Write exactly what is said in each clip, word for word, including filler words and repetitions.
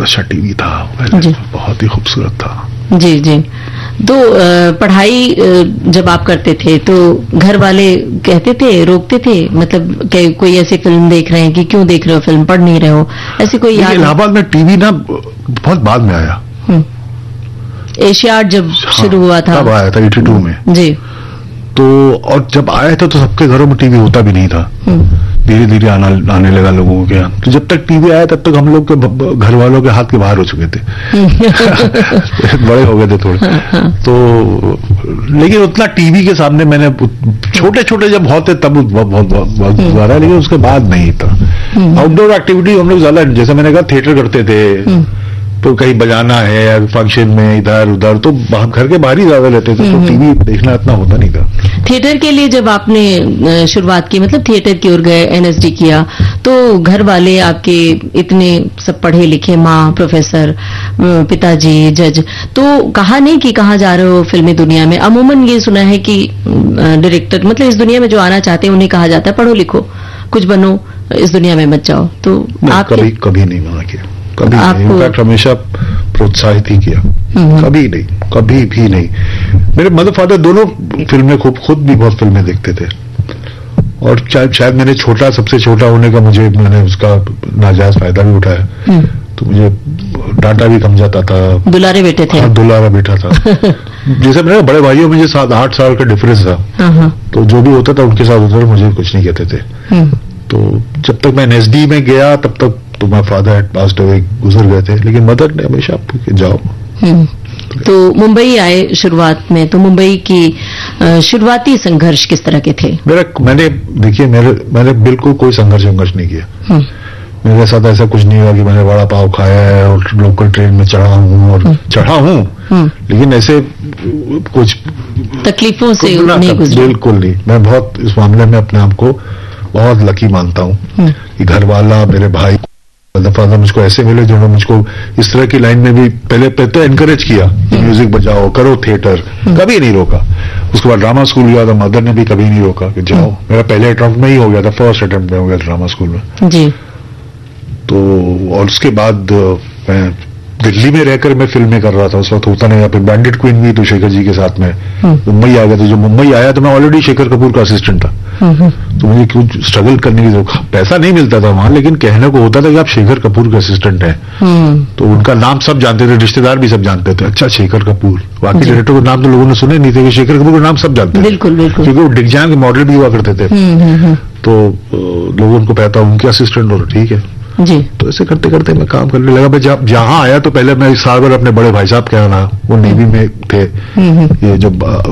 अच्छा टीवी था, बहुत ही खूबसूरत था। जी जी। तो पढ़ाई जब आप करते थे तो घर वाले कहते थे, रोकते थे, मतलब कोई ऐसी फिल्म देख रहे हैं कि क्यों देख रहे हो फिल्म, पढ़ नहीं रहे हो, ऐसी कोई याद? इलाहाबाद में टीवी ना बहुत बाद में आया। एशियाड जब हाँ, शुरू हुआ था तब आया था बयासी में जी। तो और जब आया था तो सबके घरों में टीवी होता भी नहीं था, धीरे धीरे आना आने लगा लोगों के यहाँ। तो जब तक टीवी आया तब तक हम लोग के घर वालों के हाथ के बाहर हो चुके थे बड़े हो गए थे थोड़े। तो लेकिन उतना टीवी के सामने मैंने छोटे छोटे जब होते तब बहुत बहुत ज्यादा, लेकिन उसके बाद नहीं था। आउटडोर एक्टिविटी हम लोग ज्यादा, जैसे मैंने कहा थिएटर करते थे, तो कहीं बजाना है या फंक्शन में इधर उधर, तो घर के बाहर ही ज्यादा रहते थे, तो टीवी देखना इतना होता नहीं था। थिएटर के लिए जब आपने शुरुआत की, मतलब थिएटर की ओर गए, एनएसडी किया, तो घर वाले आपके इतने सब पढ़े लिखे, माँ प्रोफेसर, पिताजी जज, तो कहा नहीं कि कहाँ जा रहे हो फिल्मी दुनिया में? अमूमन ये सुना है कि डायरेक्टर, मतलब इस दुनिया में जो आना चाहते हैं उन्हें कहा जाता है पढ़ो लिखो, कुछ बनो, इस दुनिया में मत जाओ। तो आप कभी कभी नहीं मना किया, कभी नहीं, इनफैक्ट हमेशा प्रोत्साहित ही किया, कभी नहीं, कभी भी नहीं। मेरे मदर फादर दोनों फिल्में खूब, खुद भी बहुत फिल्में देखते थे, और शायद मैंने छोटा, सबसे छोटा होने का मुझे, मैंने उसका नाजायज फायदा भी उठाया, तो मुझे डांटा भी कम जाता था। दुलारे बेटे थे? हाँ, दुलारा बेटा था। जैसे मेरे बड़े भाइयों में सात आठ साल का डिफरेंस था, तो जो भी होता था उनके साथ होता था, मुझे कुछ नहीं कहते थे। तो जब तक मैं एनएसडी में गया तब तक तो my father had passed away, गुजर गए थे, लेकिन मदर ने हमेशा जाओ। तो मुंबई आए शुरुआत में, तो मुंबई की शुरुआती संघर्ष किस तरह के थे? मेरा मैंने देखिए मेरे मैंने बिल्कुल कोई संघर्ष संघर्ष नहीं किया। मेरे साथ ऐसा कुछ नहीं हुआ कि मैंने वड़ा पाव खाया है और लोकल ट्रेन में चढ़ा हूँ, और चढ़ा हूँ, लेकिन ऐसे कुछ तकलीफों से नहीं गुजरा? बिल्कुल नहीं। मैं बहुत इस मामले में अपने आप को बहुत लकी मानता हूँ कि घर वाला, मेरे भाई, फादर मुझको ऐसे मिले जिन्होंने मुझको इस तरह की लाइन में भी पहले पहले तो एनकरेज किया, म्यूजिक बजाओ, करो थिएटर, कभी नहीं रोका। उसके बाद ड्रामा स्कूल गया था, मदर ने भी कभी नहीं रोका कि जाओ। मेरा पहले अटेम्प्ट में ही हो गया था, फर्स्ट अटेम्प्ट में हो गया ड्रामा स्कूल में जी। तो और उसके बाद मैं दिल्ली में रहकर मैं फिल्में कर रहा था, उस वक्त होता नहीं। यहाँ पे बैंडिट क्वीन भी तो शेखर जी के साथ में मुंबई आ गया था। जो मुंबई आया तो मैं ऑलरेडी शेखर कपूर का असिस्टेंट था, तो मुझे कुछ स्ट्रगल करने की जरूरत, पैसा नहीं मिलता था वहां, लेकिन कहने को होता था कि आप शेखर कपूर के असिस्टेंट हैं, तो उनका नाम सब जानते थे, रिश्तेदार भी सब जानते थे। अच्छा, शेखर कपूर, बाकी डायरेक्टर का नाम तो लोगों ने सुने नहीं थे, कि शेखर कपूर का नाम सब जानते थे, बिल्कुल बिल्कुल, क्योंकि वो डिगजान के मॉडल भी हुआ करते थे। तो लोगों उनको कहता उनके असिस्टेंट हो, ठीक है जी। तो ऐसे करते करते मैं काम करने लगा। मैं जब जहां आया तो पहले मैं साल भर अपने बड़े भाई साहब के यहाँ रहा, वो नेवी में थे, ये जो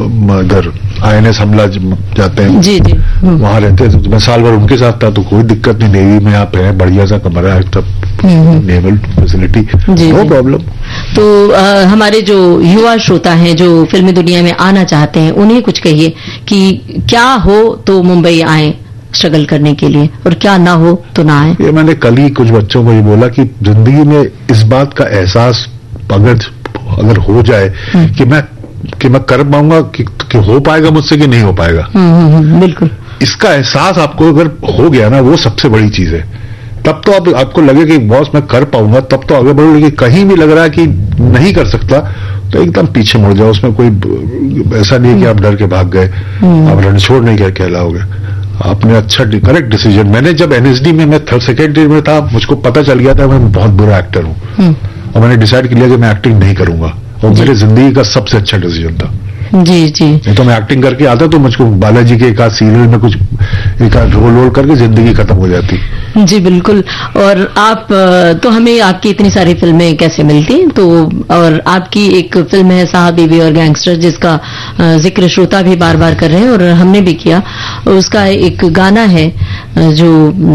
इधर आईएनएस हमला जाते हैं जी जी, वहां रहते थे, तो मैं साल भर उनके साथ था, तो कोई दिक्कत नहीं। नेवी में आप है, बढ़िया सा कमरा है, सब नेवल फैसिलिटी, नो प्रॉब्लम। तो आ, हमारे जो युवा श्रोता हैं जो फिल्मी दुनिया में आना चाहते हैं, उन्हें कुछ कहिए कि क्या हो तो मुंबई आए स्ट्रगल करने के लिए, और क्या ना हो तो ना आए। ये मैंने कल ही कुछ बच्चों को ये बोला कि जिंदगी में इस बात का एहसास अगर अगर हो जाए कि मैं कि मैं कर पाऊंगा, कि, कि हो पाएगा मुझसे कि नहीं हो पाएगा, बिल्कुल, इसका एहसास आपको अगर हो गया ना, वो सबसे बड़ी चीज है। तब तो आप, आपको लगे कि बॉस मैं कर पाऊंगा, तब तो आगे बढ़ो। लेकिन कहीं भी लग रहा है कि नहीं कर सकता, तो एकदम पीछे मुड़ जाओ। उसमें कोई ऐसा नहीं है कि आप डर के भाग गए, आप रणछोड़ नहीं कह कहलाओगे। आपने अच्छा करेक्ट डिसीजन। मैंने जब एनएसडी में मैं थर्ड सेकेंड ईयर में था, मुझको पता चल गया था मैं बहुत बुरा एक्टर हूँ, और मैंने डिसाइड किया कि मैं एक्टिंग नहीं करूंगा, और मेरी जिंदगी का सबसे अच्छा डिसीजन था। जी जी। नहीं तो मैं एक्टिंग करके आता तो मुझको बालाजी के एक आध सीरियल में कुछ एक आध रोल रोल करके जिंदगी खत्म हो जाती। जी बिल्कुल। और आप तो हमें आपकी इतनी सारी फिल्में कैसे मिलती, तो और आपकी एक फिल्म है साहब बीवी और गैंगस्टर, जिसका जिक्र श्रोता भी बार बार कर रहे हैं और हमने भी किया। उसका एक गाना है जो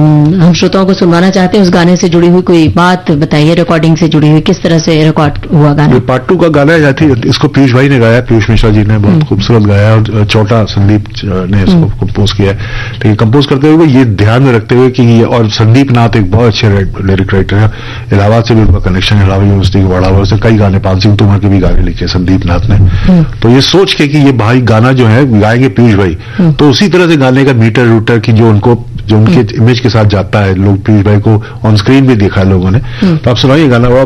हम श्रोताओं को सुनवाना चाहते हैं। उस गाने से जुड़ी हुई कोई बात बताइए, रिकॉर्डिंग से जुड़ी हुई, किस तरह से रिकॉर्ड हुआ गाना? पार्ट टू का गाना है, इसको पीयूष भाई ने गाया, पीयूष मिश्रा जी ने बहुत खूबसूरत गाया, और छोटा संदीप ने इसको कंपोज किया है। लेकिन कंपोज करते हुए ये ध्यान में रखते हुए कि ये, और संदीप नाथ एक बहुत अच्छे लिरिक राइटर है, इलाहाबाद से भी उनका कनेक्शन है, इलाहाबाद यूनिवर्सिटी के बड़ा हुआ, उसने कई गाने, पान सिंह तोमर के भी गाने लिखे संदीप नाथ ने। तो ये सोच के कि ये भाई गाना जो है गाएंगे पीयूष भाई, तो उसी तरह से गाने का मीटर रूटर की जो उनको जो उनके इमेज के साथ जाता है, लोग पीयूष भाई को ऑन स्क्रीन भी देखा है लोगों ने। तो आप सुनाइए गाना।